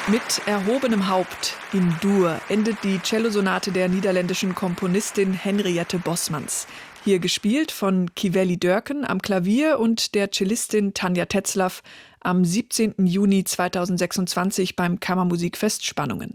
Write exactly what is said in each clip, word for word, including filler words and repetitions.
Mit erhobenem Haupt in Dur endet die Cellosonate der niederländischen Komponistin Henriette Bosmans. Hier gespielt von Kiveli Dörken am Klavier und der Cellistin Tanja Tetzlaff am siebzehnten Juni zweitausendsechsundzwanzig beim Kammermusikfest Spannungen.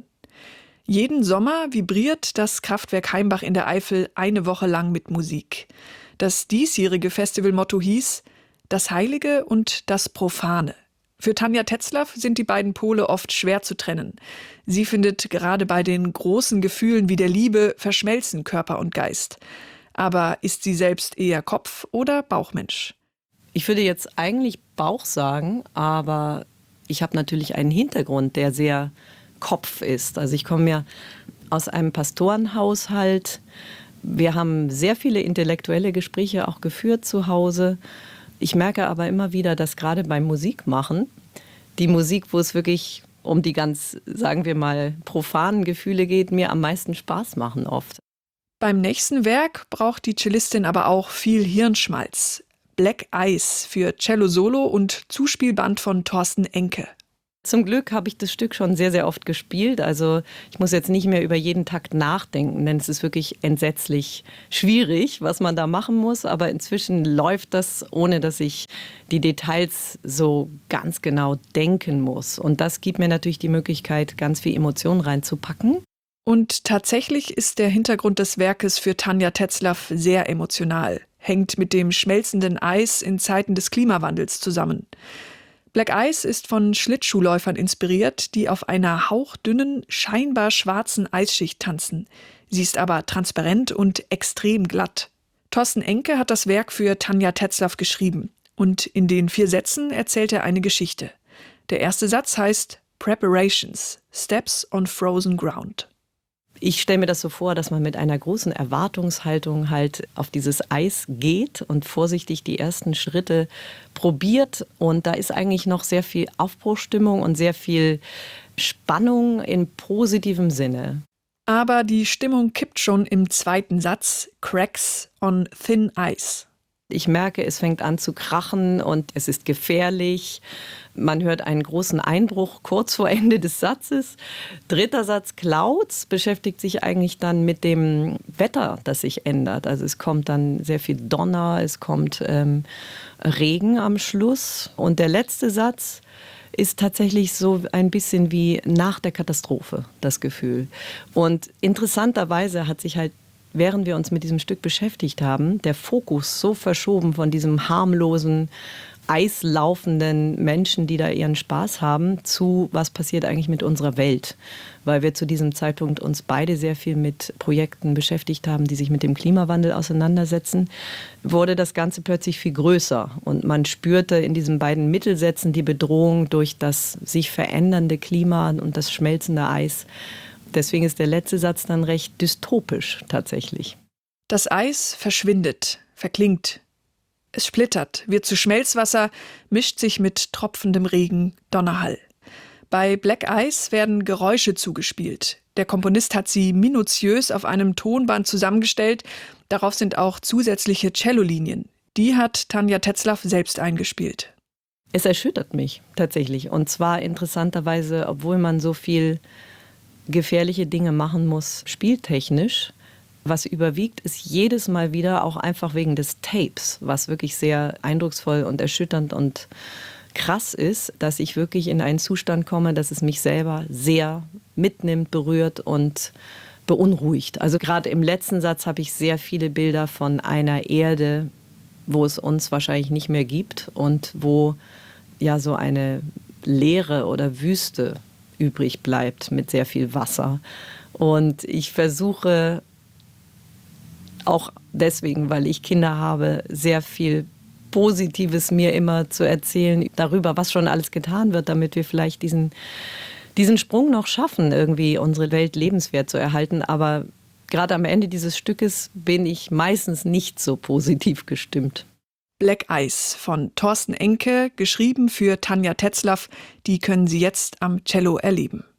Jeden Sommer vibriert das Kraftwerk Heimbach in der Eifel eine Woche lang mit Musik. Das diesjährige Festivalmotto hieß »Das Heilige und das Profane«. Für Tanja Tetzlaff sind die beiden Pole oft schwer zu trennen. Sie findet, gerade bei den großen Gefühlen wie der Liebe verschmelzen Körper und Geist. Aber ist sie selbst eher Kopf- oder Bauchmensch? Ich würde jetzt eigentlich Bauch sagen, aber ich habe natürlich einen Hintergrund, der sehr Kopf ist. Also ich komme ja aus einem Pastorenhaushalt. Wir haben sehr viele intellektuelle Gespräche auch geführt zu Hause. Ich merke aber immer wieder, dass gerade beim Musikmachen, die Musik, wo es wirklich um die ganz, sagen wir mal, profanen Gefühle geht, mir am meisten Spaß machen oft. Beim nächsten Werk braucht die Cellistin aber auch viel Hirnschmalz. Black Ice für Cello Solo und Zuspielband von Thorsten Enke. Zum Glück habe ich das Stück schon sehr, sehr oft gespielt. Also ich muss jetzt nicht mehr über jeden Takt nachdenken, denn es ist wirklich entsetzlich schwierig, was man da machen muss. Aber inzwischen läuft das, ohne dass ich die Details so ganz genau denken muss. Und das gibt mir natürlich die Möglichkeit, ganz viel Emotionen reinzupacken. Und tatsächlich ist der Hintergrund des Werkes für Tanja Tetzlaff sehr emotional. Hängt mit dem schmelzenden Eis in Zeiten des Klimawandels zusammen. Black Ice ist von Schlittschuhläufern inspiriert, die auf einer hauchdünnen, scheinbar schwarzen Eisschicht tanzen. Sie ist aber transparent und extrem glatt. Thorsten Enke hat das Werk für Tanja Tetzlaff geschrieben. Und in den vier Sätzen erzählt er eine Geschichte. Der erste Satz heißt Preparations, Steps on Frozen Ground. Ich stelle mir das so vor, dass man mit einer großen Erwartungshaltung halt auf dieses Eis geht und vorsichtig die ersten Schritte probiert. Und da ist eigentlich noch sehr viel Aufbruchsstimmung und sehr viel Spannung in positivem Sinne. Aber die Stimmung kippt schon im zweiten Satz, Cracks on Thin Ice. Ich merke, es fängt an zu krachen und es ist gefährlich. Man hört einen großen Einbruch kurz vor Ende des Satzes. Dritter Satz, Clouds, beschäftigt sich eigentlich dann mit dem Wetter, das sich ändert. Also es kommt dann sehr viel Donner, es kommt ähm, Regen am Schluss. Und der letzte Satz ist tatsächlich so ein bisschen wie nach der Katastrophe, das Gefühl. Und interessanterweise hat sich halt, während wir uns mit diesem Stück beschäftigt haben, der Fokus so verschoben von diesem harmlosen, eislaufenden Menschen, die da ihren Spaß haben, zu was passiert eigentlich mit unserer Welt. Weil wir zu diesem Zeitpunkt uns beide sehr viel mit Projekten beschäftigt haben, die sich mit dem Klimawandel auseinandersetzen, wurde das Ganze plötzlich viel größer. Und man spürte in diesen beiden Mittelsätzen die Bedrohung durch das sich verändernde Klima und das schmelzende Eis. Deswegen ist der letzte Satz dann recht dystopisch tatsächlich. Das Eis verschwindet, verklingt. Es splittert, wird zu Schmelzwasser, mischt sich mit tropfendem Regen, Donnerhall. Bei Black Ice werden Geräusche zugespielt. Der Komponist hat sie minutiös auf einem Tonband zusammengestellt. Darauf sind auch zusätzliche Cellolinien. Die hat Tanja Tetzlaff selbst eingespielt. Es erschüttert mich tatsächlich. Und zwar interessanterweise, obwohl man so viel gefährliche Dinge machen muss, spieltechnisch. Was überwiegt, ist jedes Mal wieder auch einfach wegen des Tapes, was wirklich sehr eindrucksvoll und erschütternd und krass ist, dass ich wirklich in einen Zustand komme, dass es mich selber sehr mitnimmt, berührt und beunruhigt. Also gerade im letzten Satz habe ich sehr viele Bilder von einer Erde, wo es uns wahrscheinlich nicht mehr gibt und wo ja so eine Leere oder Wüste übrig bleibt mit sehr viel Wasser. Und ich versuche auch deswegen, weil ich Kinder habe, sehr viel Positives mir immer zu erzählen darüber, was schon alles getan wird, damit wir vielleicht diesen, diesen Sprung noch schaffen, irgendwie unsere Welt lebenswert zu erhalten. Aber gerade am Ende dieses Stückes bin ich meistens nicht so positiv gestimmt. Black Ice von Thorsten Enke, geschrieben für Tanja Tetzlaff, die können Sie jetzt am Cello erleben.